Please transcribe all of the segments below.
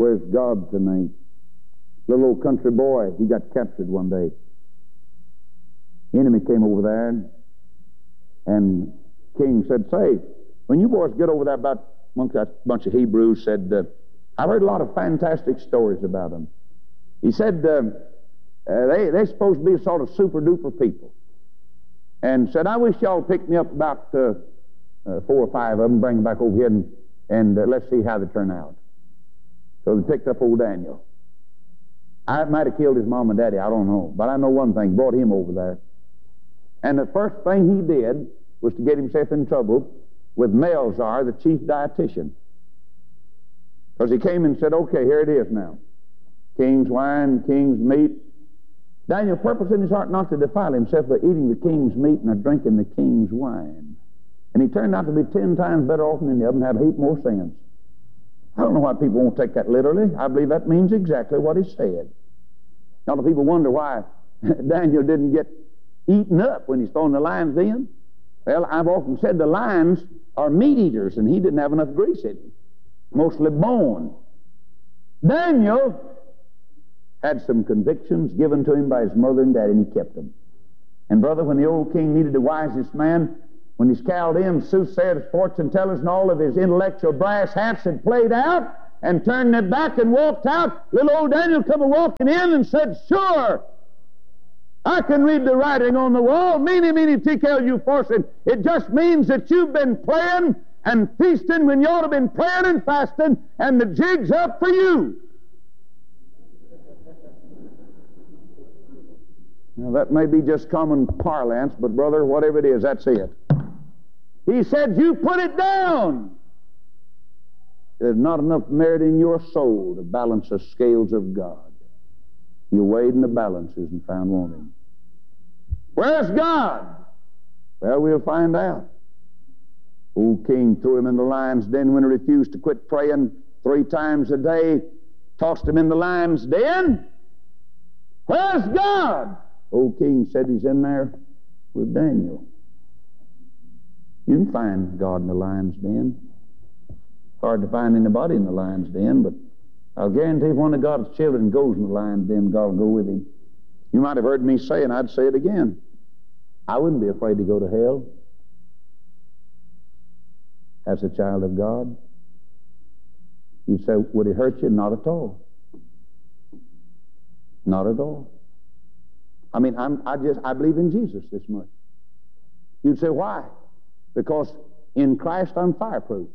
Where's God tonight? Little old country boy, he got captured one day. The enemy came over there, and king said, say, when you boys get over there about amongst that bunch of Hebrews, said, I've heard a lot of fantastic stories about them. He said, they're supposed to be a sort of super-duper people. And said, I wish y'all pick me up about 4 or 5 of them, bring them back over here, and let's see how they turn out. So they picked up old Daniel. I might have killed his mom and daddy, I don't know. But I know one thing, brought him over there. And the first thing he did was to get himself in trouble with Melzar, the chief dietitian. Because he came and said, okay, here it is now. King's wine, king's meat. Daniel purposed in his heart not to defile himself by eating the king's meat and drinking the king's wine. And he turned out to be 10 times better off than the other and had a heap more sense. I don't know why people won't take that literally. I believe that means exactly what he said. Now the people wonder why Daniel didn't get eaten up when he's thrown the lion's den. Well, I've often said the lions are meat eaters, and he didn't have enough grease in him. Mostly bone. Daniel had some convictions given to him by his mother and daddy, and he kept them. And brother, when the old king needed the wisest man, when his Chaldeans, soothsayers, fortune tellers, and all of his intellectual brass hats had played out and turned their back and walked out, little old Daniel come walking in and said, sure, I can read the writing on the wall. Mene, tekel, upharsin. It just means that you've been playing and feasting when you ought to have been praying and fasting, and the jig's up for you. Now, that may be just common parlance, but brother, whatever it is, that's it. He said, you put it down. There's not enough merit in your soul to balance the scales of God. You weighed in the balances and found wanting. Where's God? Well, we'll find out. Old king threw him in the lion's den when he refused to quit praying 3 times a day. Tossed him in the lion's den. Where's God? Old king said he's in there with Daniel. You can find God in the lion's den. Hard to find anybody in the lion's den, but I'll guarantee if one of God's children goes in the lion's den, God will go with him. You might have heard me say, and I'd say it again, I wouldn't be afraid to go to hell as a child of God. You say, would it hurt you? Not at all. Not at all. I mean, I believe in Jesus this much. You'd say, why? Because in Christ I'm fireproof.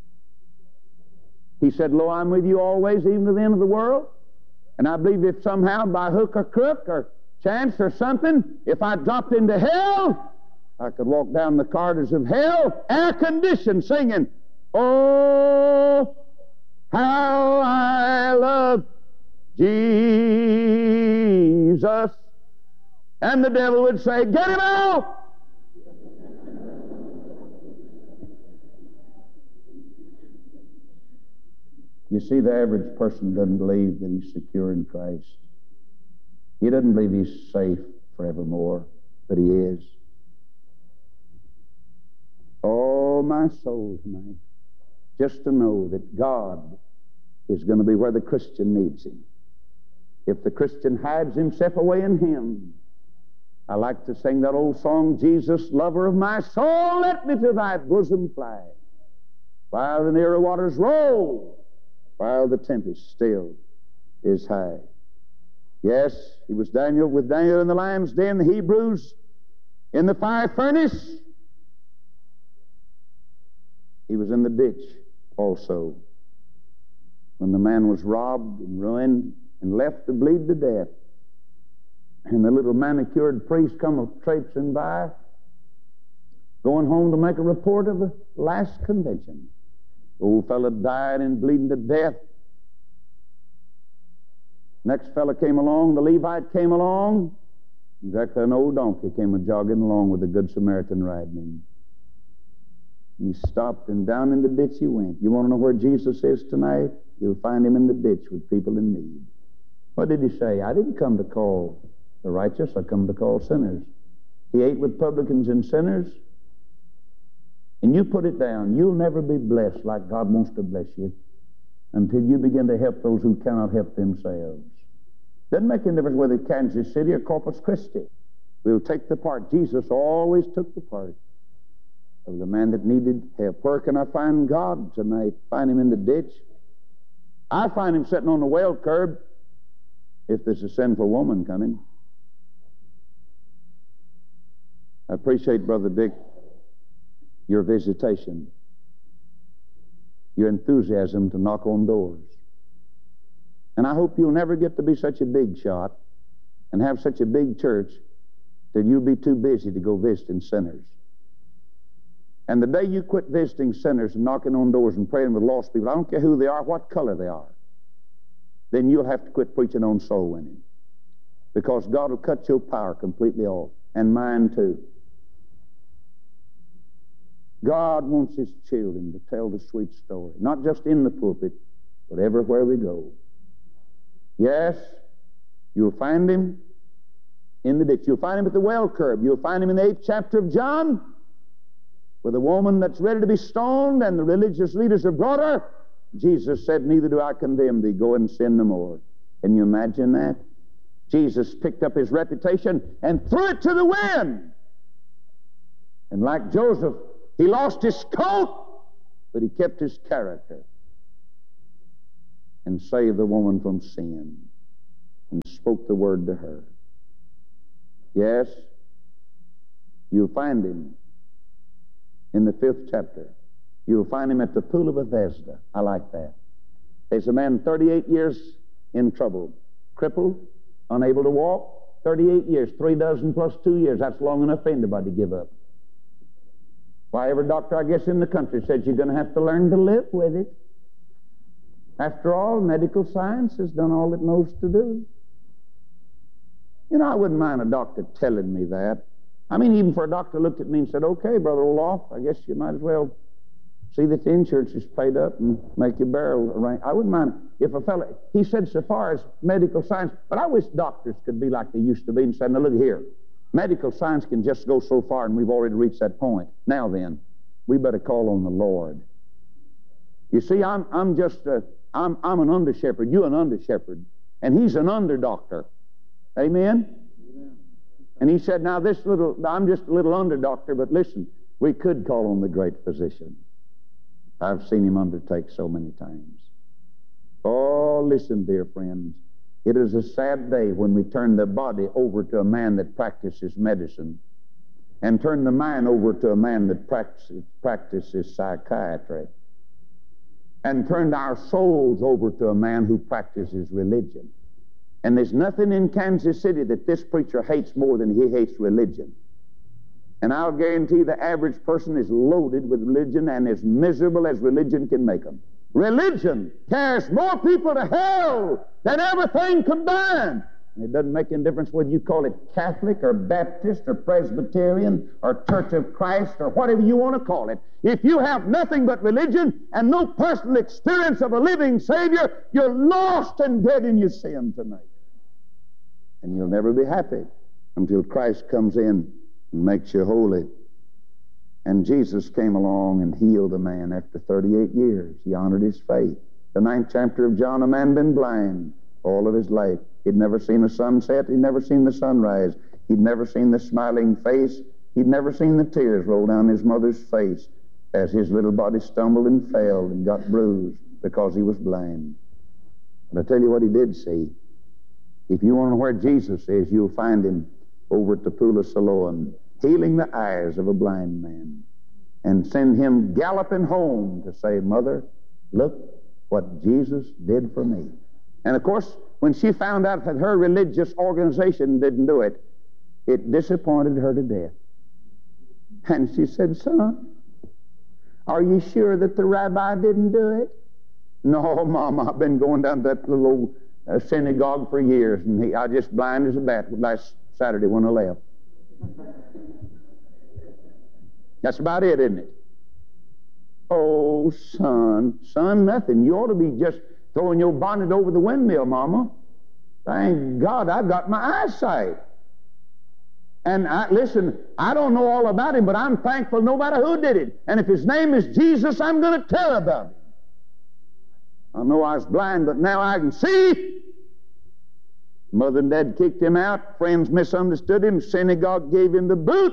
He said, lo, I'm with you always, even to the end of the world. And I believe if somehow by hook or crook or chance or something, if I dropped into hell, I could walk down the corridors of hell, air-conditioned, singing, oh, how I love Jesus. And the devil would say, get him out! You see, the average person doesn't believe that he's secure in Christ. He doesn't believe he's safe forevermore, but he is. Oh, my soul tonight, just to know that God is going to be where the Christian needs him. If the Christian hides himself away in him, I like to sing that old song, Jesus, lover of my soul, let me to thy bosom fly, while the nearer waters roll, while the tempest still is high. Yes, he was Daniel, with Daniel in the lion's den, the Hebrews in the fire furnace. He was in the ditch also, when the man was robbed and ruined and left to bleed to death. And the little manicured priest come traipsing by, going home to make a report of the last convention. The old fellow died and bleeding to death. Next fellow came along, the Levite came along. Exactly, an old donkey came a-jogging along with the Good Samaritan riding him. He stopped, and down in the ditch he went. You want to know where Jesus is tonight? You'll find him in the ditch with people in need. What did he say? I didn't come to call the righteous, I come to call sinners. He ate with publicans and sinners. And you put it down. You'll never be blessed like God wants to bless you until you begin to help those who cannot help themselves. Doesn't make any difference whether Kansas City or Corpus Christi. We'll take the part. Jesus always took the part of the man that needed help. Where can I find God tonight? Find him in the ditch? I find him sitting on the well curb if there's a sinful woman coming. I appreciate, Brother Dick, your visitation, your enthusiasm to knock on doors. And I hope you'll never get to be such a big shot and have such a big church that you'll be too busy to go visiting sinners. And the day you quit visiting sinners and knocking on doors and praying with lost people, I don't care who they are, what color they are, then you'll have to quit preaching on soul winning. Because God will cut your power completely off, and mine too. God wants His children to tell the sweet story, not just in the pulpit, but everywhere we go. Yes, you'll find Him in the ditch. You'll find Him at the well curb. You'll find Him in the 8th chapter of John, with a woman that's ready to be stoned, and the religious leaders have brought her. Jesus said, "Neither do I condemn thee. Go and sin no more." Can you imagine that? Jesus picked up his reputation and threw it to the wind. And like Joseph, he lost his coat, but he kept his character and saved the woman from sin and spoke the word to her. Yes, you'll find him in the 5th chapter. You'll find him at the pool of Bethesda. I like that. There's a man 38 years in trouble, crippled, unable to walk. 38 years, 3 dozen plus 2 years. That's long enough for anybody to give up. Why, every doctor, I guess, in the country says you're going to have to learn to live with it. After all, medical science has done all it knows to do. You know, I wouldn't mind a doctor telling me that. I mean, even for a doctor looked at me and said, "Okay, Brother Olaf, I guess you might as well see that the insurance is paid up and make your burial arrange." I wouldn't mind if a fellow, he said, so far as medical science, but I wish doctors could be like they used to be and say, "Now look here, medical science can just go so far and we've already reached that point. Now then, we better call on the Lord." You see, I'm an under shepherd, you an under shepherd, and he's an under doctor. Amen? And he said, "Now I'm just a little under doctor, but listen, we could call on the great physician." I've seen him undertake so many times. Oh, listen, dear friends. It is a sad day when we turn the body over to a man that practices medicine and turn the mind over to a man that practices psychiatry and turn our souls over to a man who practices religion. And there's nothing in Kansas City that this preacher hates more than he hates religion. And I'll guarantee the average person is loaded with religion and as miserable as religion can make them. Religion carries more people to hell than everything combined. And it doesn't make any difference whether you call it Catholic or Baptist or Presbyterian or Church of Christ or whatever you want to call it. If you have nothing but religion and no personal experience of a living Savior, you're lost and dead in your sin tonight. And you'll never be happy until Christ comes in and makes you holy. And Jesus came along and healed a man after 38 years. He honored his faith. The 9th chapter of John, a man been blind all of his life. He'd never seen a sunset. He'd never seen the sunrise. He'd never seen the smiling face. He'd never seen the tears roll down his mother's face as his little body stumbled and fell and got bruised because he was blind. But I tell you what he did see. If you want to know where Jesus is, you'll find him over at the pool of Siloam, healing the eyes of a blind man, and send him galloping home to say, "Mother, look what Jesus did for me." And of course, when she found out that her religious organization didn't do it, it disappointed her to death. And she said, "Son, are you sure that the rabbi didn't do it?" "No, Mama, I've been going down to that little old synagogue for years, and I just blind as a bat last Saturday when I left." That's about it, isn't it? "Oh, son, nothing. You ought to be just throwing your bonnet over the windmill, Mama. Thank God I've got my eyesight. And listen, I don't know all about him, but I'm thankful no matter who did it. And if his name is Jesus, I'm going to tell about him." I know I was blind, but now I can see. Mother and Dad kicked him out. Friends misunderstood him. Synagogue gave him the boot.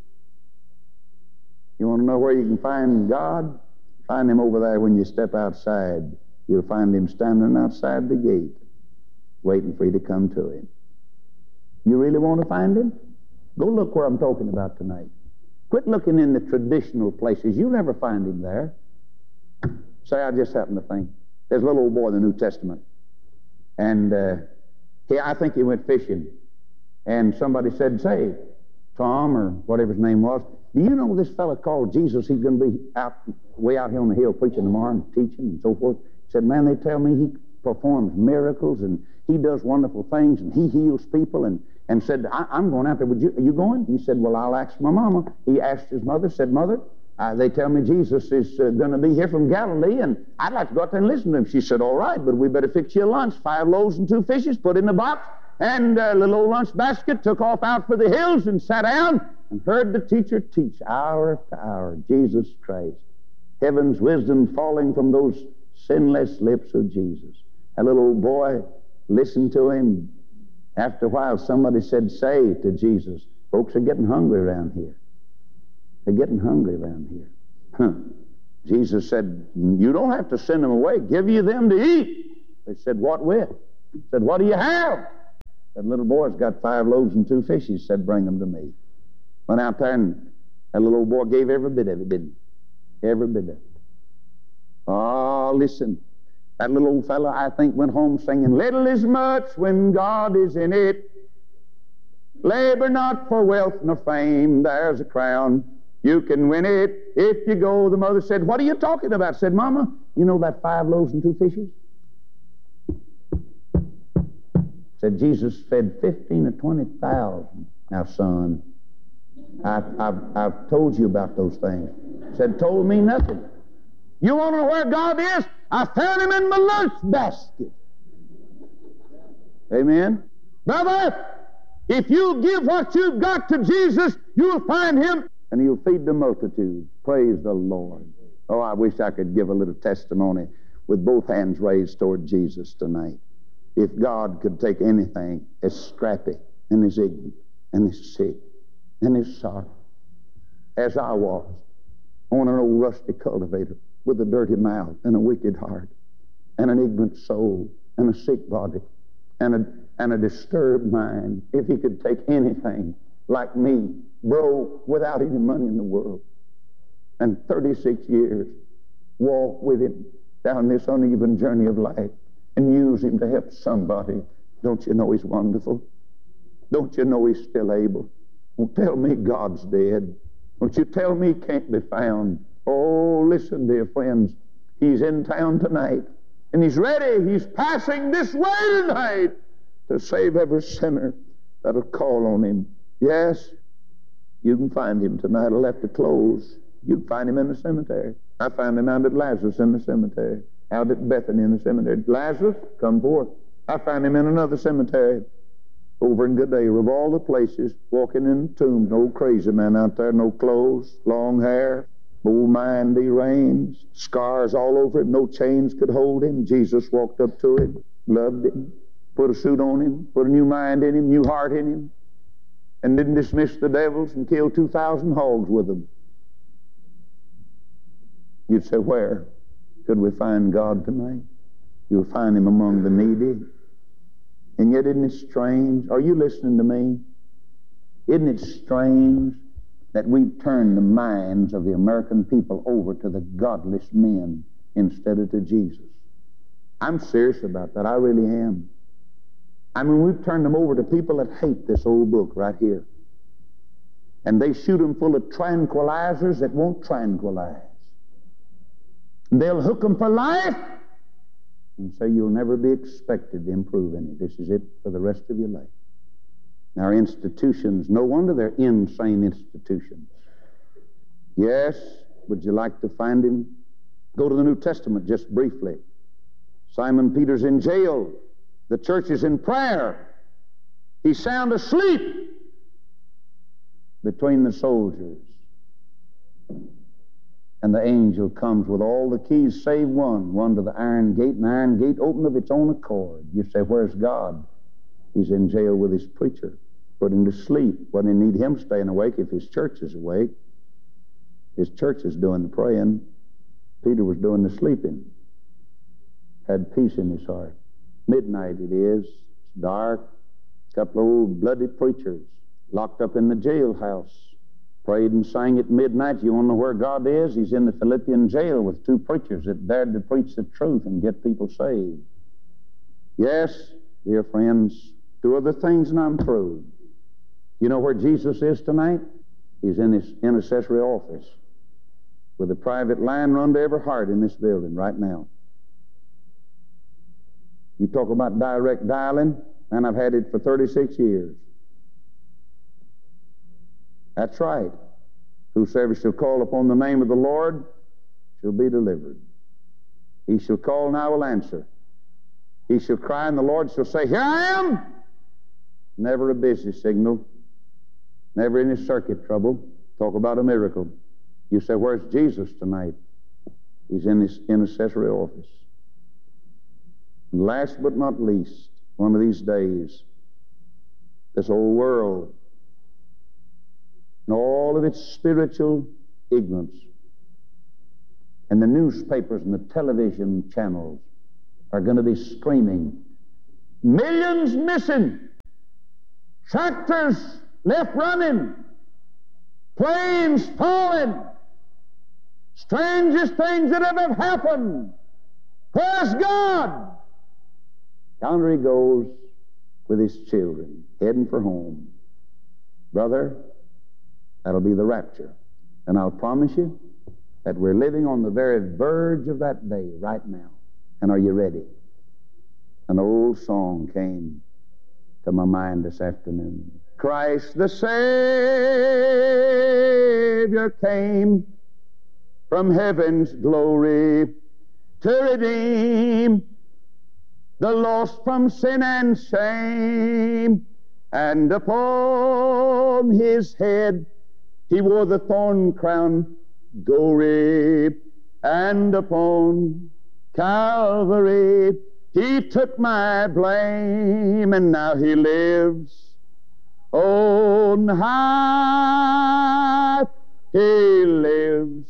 You want to know where you can find God? Find Him over there when you step outside. You'll find Him standing outside the gate, waiting for you to come to Him. You really want to find Him? Go look where I'm talking about tonight. Quit looking in the traditional places. You'll never find Him there. Say, I just happened to think. There's a little old boy in the New Testament. And I think he went fishing. And somebody said, say, Tom, or whatever his name was, do you know this fellow called Jesus? He's going to be way out here on the hill preaching tomorrow and teaching and so forth. He said, man, they tell me he performs miracles and he does wonderful things and he heals people. And said, I'm going out there. Are you going? He said, well, I'll ask my mama. He asked his mother, said, Mother, they tell me Jesus is going to be here from Galilee, and I'd like to go out there and listen to him. She said, all right, but we better fix you a lunch. 5 loaves and 2 fishes, put in the box, and a little old lunch basket, took off out for the hills and sat down and heard the teacher teach hour after hour, Jesus Christ. Heaven's wisdom falling from those sinless lips of Jesus. A little old boy listened to him. After a while, somebody said, say to Jesus, folks are getting hungry around here. They're getting hungry around here. Jesus said, you don't have to send them away. Give you them to eat. They said, what with? He said, what do you have? That little boy's got 5 loaves and 2 fishes. Said, bring them to me. Went out there and that little old boy gave every bit of it, didn't he? Every bit of it. Oh, listen. That little old fella, I think, went home singing, little is much when God is in it. Labor not for wealth nor fame. There's a crown. You can win it if you go. The mother said, what are you talking about? Said, Mama, you know that 5 loaves and 2 fishes? Said, Jesus fed 15 to 20,000. Now, son, I've told you about those things. Said, told me nothing. You want to know where God is? I found Him in my lunch basket. Amen? Brother, if you give what you've got to Jesus, you'll find Him and He'll feed the multitudes. Praise the Lord. Oh, I wish I could give a little testimony with both hands raised toward Jesus tonight. If God could take anything as scrappy and as ignorant and as sick and as sorry as I was on an old rusty cultivator with a dirty mouth and a wicked heart and an ignorant soul and a sick body and a disturbed mind, if He could take anything like me, broke without any money in the world, and 36 years walk with Him down this uneven journey of life and use Him to help somebody, don't you know He's wonderful? Don't you know He's still able? Don't tell me God's dead. Don't you tell me He can't be found. Oh, listen, dear friends, He's in town tonight, and He's ready. He's passing this way tonight to save every sinner that'll call on Him. Yes, you can find Him tonight. I'll have to close. You can find Him in the cemetery. I found Him out at Lazarus in the cemetery, out at Bethany in the cemetery. Lazarus, come forth. I found Him in another cemetery over in Gadara, of all the places, walking in the tomb. No crazy man out there, no clothes, long hair, old mind deranged, scars all over him, no chains could hold him. Jesus walked up to him, loved him, put a suit on him, put a new mind in him, new heart in him, and didn't dismiss the devils and kill 2,000 hogs with them. You'd say, where could we find God tonight? You'll find Him among the needy. And yet, isn't it strange? Are you listening to me? Isn't it strange that we've turned the minds of the American people over to the godless men instead of to Jesus? I'm serious about that. I really am. I mean, we've turned them over to people that hate this old book right here. And they shoot them full of tranquilizers that won't tranquilize. They'll hook them for life and say you'll never be expected to improve any. This is it for the rest of your life. Our institutions, no wonder they're insane institutions. Yes, would you like to find Him? Go to the New Testament just briefly. Simon Peter's in jail. The church is in prayer. He's sound asleep between the soldiers. And the angel comes with all the keys save one to the iron gate, and the iron gate opened of its own accord. You say, where's God? He's in jail with his preacher, put him to sleep. Wouldn't need him staying awake if his church is awake. His church is doing the praying. Peter was doing the sleeping. Had peace in his heart. Midnight it is. It's dark. A couple of old bloody preachers locked up in the jailhouse. Prayed and sang at midnight. You want to know where God is? He's in the Philippian jail with two preachers that dared to preach the truth and get people saved. Yes, dear friends, two other things and I'm through. You know where Jesus is tonight? He's in his intercessory office with a private line run to every heart in this building right now. You talk about direct dialing, and I've had it for 36 years. That's right. Whosoever shall call upon the name of the Lord shall be delivered. He shall call, and I will answer. He shall cry, and the Lord shall say, here I am! Never a busy signal. Never any circuit trouble. Talk about a miracle. You say, where's Jesus tonight? He's in his intercessory office. And last but not least, one of these days, this whole world and all of its spiritual ignorance and the newspapers and the television channels are going to be screaming, millions missing, tractors left running, planes falling, strangest things that ever happened. Where's God? Yonder he goes with his children, heading for home. Brother, that'll be the rapture. And I'll promise you that we're living on the very verge of that day right now. And are you ready? An old song came to my mind this afternoon. Christ the Savior came from heaven's glory to redeem the lost from sin and shame, and upon his head he wore the thorn crown gory, and upon Calvary he took my blame, and now he lives on high. He lives